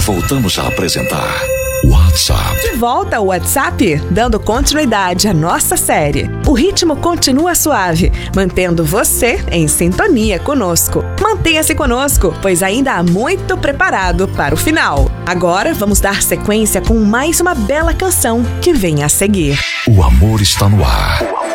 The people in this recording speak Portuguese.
Voltamos a apresentar WhatsApp. De volta ao WhatsApp, dando continuidade à nossa série. O ritmo continua suave, mantendo você em sintonia conosco. Mantenha-se conosco, pois ainda há muito preparado para o final. Agora vamos dar sequência com mais uma bela canção que vem a seguir. O amor está no ar.